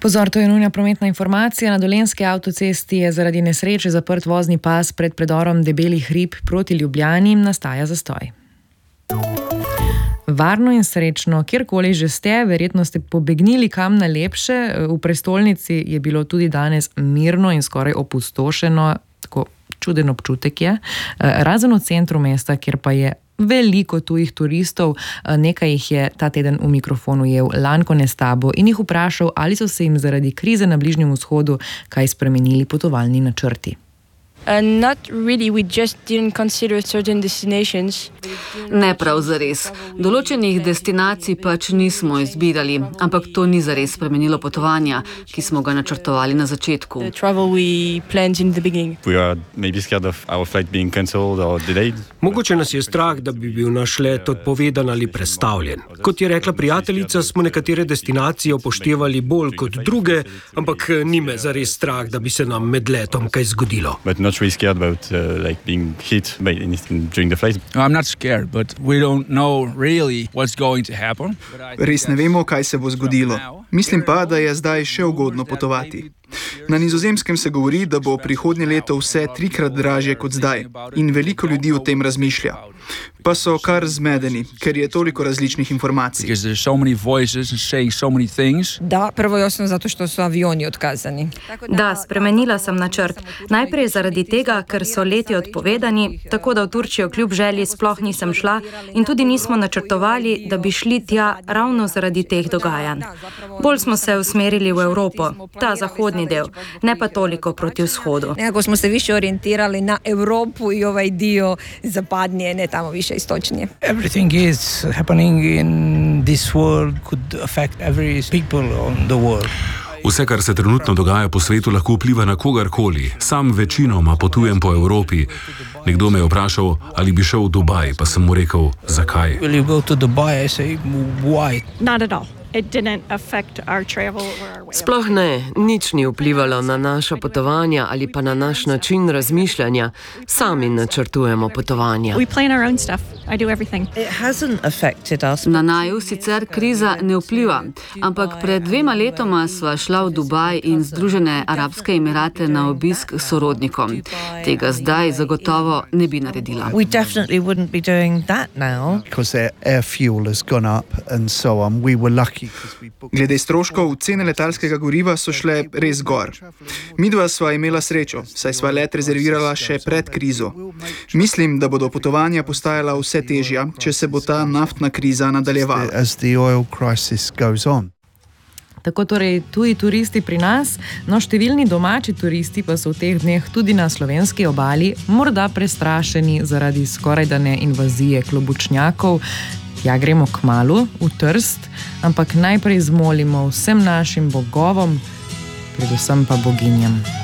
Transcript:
Pozor, to je nujna prometna informacija. Na Dolenjski avtocesti je zaradi nesreče zaprt vozni pas pred predorom Debeli hrib proti Ljubljani, nastaja zastoj. Varno in srečno, kjerkoli že ste, verjetno ste pobegnili kam na lepše. V prestolnici je bilo tudi danes mirno in skoraj opustošeno, tako čuden občutek je. Razen v centru mesta, kjer pa je veliko tujih turistov, nekaj jih je ta teden v mikrofonu ujel Lanko Nestabo in jih vprašal, ali so se jim zaradi krize na Bližnjem vzhodu kaj spremenili potovalni načrti. Not really, we just didn't consider certain destinations. Ne prav zares. Določenih destinacij pač nismo izbirali, ampak to ni zares spremenilo potovanja, ki smo ga načrtovali na začetku. The travel we planned in the beginning. We are maybe scared of our flight being cancelled or delayed. Mogoče nas je strah, da bi bil naš let odpovedan ali prestavljen. Kot je rekla prijateljica, smo nekatere destinacije upoštevali bolj kot druge, ampak ni me zares strah, da bi se nam med letom kaj zgodilo. But not really scared about being hit by anything during the flight. I'm not scared, but we don't know really what's going to happen. Res ne vemo, kaj se bo zgodilo. Mislim pa, da je zdaj še ugodno potovati. Na Nizozemskem se govori, da bo prihodnje leto vse 3-krat dražje kot zdaj in veliko ljudi o tem razmišlja. Pa so kar zmedeni, ker je toliko različnih informacij. Da, prvo i osnovno zato što su avioni otkazani. Da, spremenila sem načrt. Najprej zaradi tega, ker so leti odpovedani, tako da v Turčijo kljub želji sploh nisem šla in tudi nismo načrtovali, da bi šli tja ravno zaradi teh dogajanj. Bolj smo se usmerili v Evropo, ta zahodni del, ne pa toliko proti vzhodu. Nekako smo se više orijentirali na Europu i ovaj dio zapadnije, ne tamo više istočnije. Everything is happening in this world could affect every people on the world. Vse, kar se trenutno dogaja po svetu, lahko vpliva na kogarkoli. Sam večinoma potujem po Evropi. Nekdo me je vprašal, ali bi šel v Dubaj, pa sem mu rekel, zakaj. Will you go to Dubai? I say, why? Not at all. Sploh ne, nič ni vplivalo na naša potovanja ali pa na naš način razmišljanja. Sami načrtujemo potovanja. Na naju sicer kriza ne vpliva, ampak pred 2 letoma sva šla v Dubaj in Združene arabske emirate na obisk sorodnikom. Tega zdaj zagotovo ne bi naredila. We definitely wouldn't be doing that now. Because their air fuel has gone up and so on. We were lucky. Glede stroškov, cene letalskega goriva so šle res gor. Midva sva imela srečo, saj sva let rezervirala še pred krizo. Mislim, da bodo potovanja postajala vse težja, če se bo ta naftna kriza nadaljevala. As the oil crisis goes on. Tako torej tuji turisti pri nas, no številni domači turisti pa so v teh dneh tudi na slovenski obali morda prestrašeni zaradi skorajda invazije klobučnjakov. Ja, gremo kmalu v Trst, ampak najprej zmolimo vsem našim bogovom, predvsem pa boginjam.